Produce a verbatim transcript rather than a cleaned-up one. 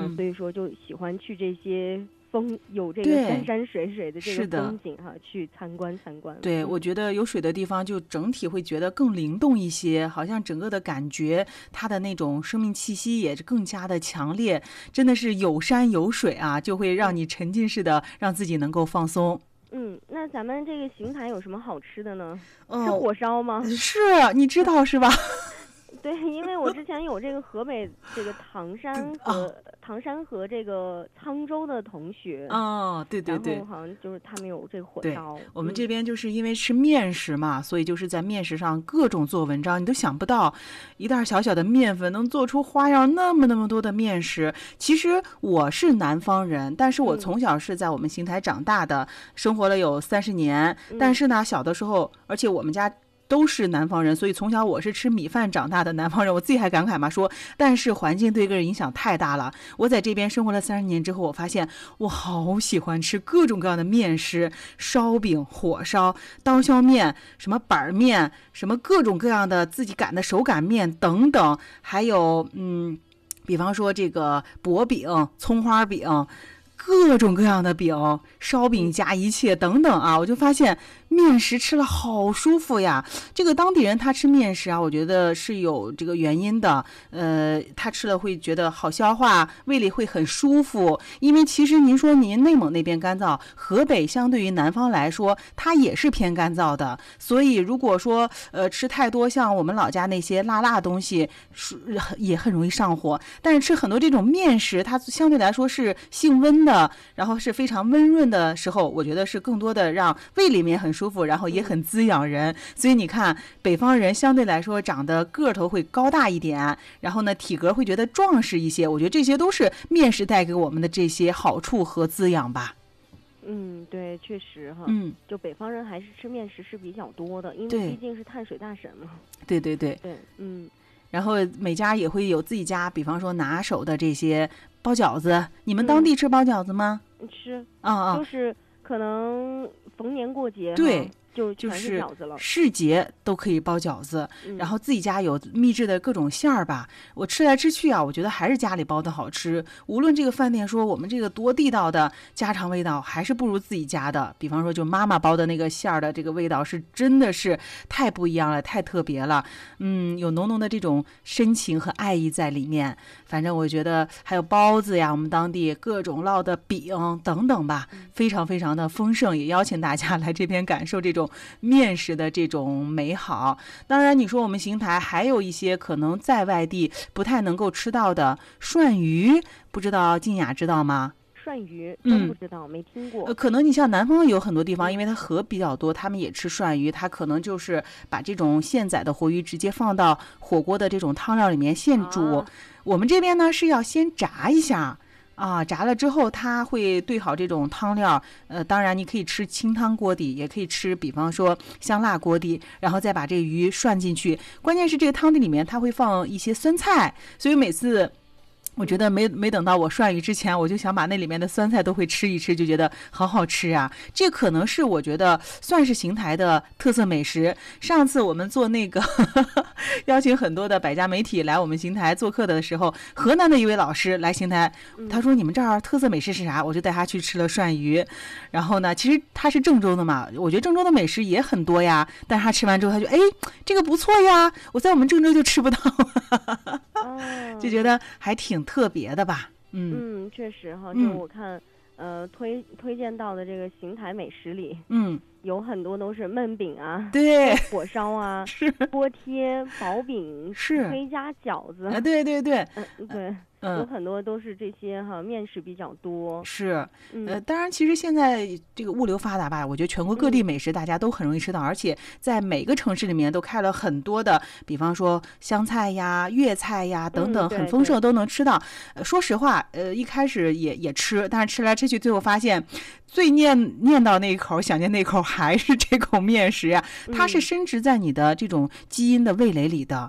嗯，所以说就喜欢去这些风有这个山山水水的这个风景哈、啊，去参观参观。 对、嗯，我觉得有水的地方就整体会觉得更灵动一些，好像整个的感觉它的那种生命气息也是更加的强烈，真的是有山有水啊，就会让你沉浸式的让自己能够放松。 嗯，那咱们这个邢台有什么好吃的呢？哦、是火烧吗？ 是，你知道是吧？ 对，因为我之前有这个河北这个唐山和、哦、唐山和这个沧州的同学哦，对对对， 然后好像就是他们有这个火烧。 我们这边就是因为吃面食嘛、嗯，所以就是在面食上各种做文章，你都想不到一袋小小的面粉能做出花样那么那么多的面食。其实我是南方人，但是我从小是在我们邢台长大的，嗯、生活了有三十年、嗯。但是呢，小的时候，而且我们家都是南方人，所以从小我是吃米饭长大的南方人。我自己还感慨嘛，说但是环境对个人影响太大了。我在这边生活了三十年之后，我发现我好喜欢吃各种各样的面食，烧饼、火烧、刀削面、什么板面，什么各种各样的自己擀的手擀面等等，还有嗯，比方说这个薄饼、葱花饼。各种各样的饼，烧饼加一切等等啊，我就发现面食吃了好舒服呀。这个当地人他吃面食啊，我觉得是有这个原因的。呃，他吃了会觉得好消化，胃里会很舒服。因为其实您说您内蒙那边干燥，河北相对于南方来说，它也是偏干燥的。所以如果说呃吃太多像我们老家那些辣辣东西，也很容易上火。但是吃很多这种面食，它相对来说是性温的。然后是非常温润的时候，我觉得是更多的让胃里面很舒服，然后也很滋养人。所以你看，北方人相对来说长得个头会高大一点，然后呢体格会觉得壮实一些。我觉得这些都是面食带给我们的这些好处和滋养吧。 嗯，对，确实哈， 嗯， 就北方人还是吃面食是比较多的，因为毕竟是碳水大省嘛。 对对对对，嗯。 然后每家也会有自己家，比方说拿手的这些包饺子。你们当地吃包饺子吗？ 嗯、吃啊啊， 就是可能逢年过节， 对， 就全是饺子了。 市节都可以包饺子、嗯，然后自己家有秘制的各种馅儿吧。我吃来吃去啊，我觉得还是家里包的好吃。无论这个饭店说我们这个多地道的家常味道，还是不如自己家的。比方说，就妈妈包的那个馅儿的这个味道，是真的是太不一样了，太特别了。嗯，有浓浓的这种深情和爱意在里面。反正我觉得还有包子呀，我们当地各种烙的饼等等吧，非常非常的丰盛。也邀请大家来这边感受这种面食的这种美好。当然你说我们邢台还有一些可能在外地不太能够吃到的涮鱼，不知道静雅知道吗？ 涮鱼真不知道、嗯、没听过、 呃、可能你像南方有很多地方因为它河比较多，他们也吃涮鱼，它可能就是把这种现宰的活鱼直接放到火锅的这种汤料里面现煮、啊、我们这边呢是要先炸一下啊，炸了之后它会兑好这种汤料，呃，当然你可以吃清汤锅底，也可以吃比方说香辣锅底，然后再把这个鱼涮进去。关键是这个汤底里面它会放一些酸菜，所以每次我觉得没没等到我涮鱼之前，我就想把那里面的酸菜都会吃一吃，就觉得好好吃啊！这可能是我觉得算是邢台的特色美食。上次我们做那个呵呵邀请很多的百家媒体来我们邢台做客的时候，河南的一位老师来邢台，他说你们这儿特色美食是啥？我就带他去吃了涮鱼。然后呢，其实他是郑州的嘛，我觉得郑州的美食也很多呀。但是他吃完之后，他就哎，这个不错呀，我在我们郑州就吃不到，就觉得还挺特别的吧。 嗯嗯，确实哈，就我看、嗯、呃推推荐到的这个邢台美食里， 嗯， 有很多都是焖饼啊， 对， 火烧啊， 是锅贴、薄饼， 是黑加饺子啊，对对对， 嗯对。嗯，有很多都是这些哈，面食比较多。 是， 嗯、 呃，当然，其实现在这个物流发达吧，我觉得全国各地美食大家都很容易吃到，嗯、而且在每个城市里面都开了很多的，比方说湘菜呀、粤菜呀等等， 嗯、 很丰盛都能吃到。呃，说实话，呃，一开始也也吃，但是吃来吃去，最后发现最念念到那一口、想念那一口还是这口面食呀，它是深植在你的这种基因的味蕾里的。